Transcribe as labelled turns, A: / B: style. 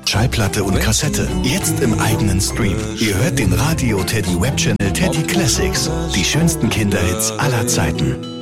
A: Schallplatte und Kassette. Jetzt im eigenen Stream. Ihr hört den Radio Teddy Webchannel Teddy Classics. Die schönsten Kinderhits aller Zeiten.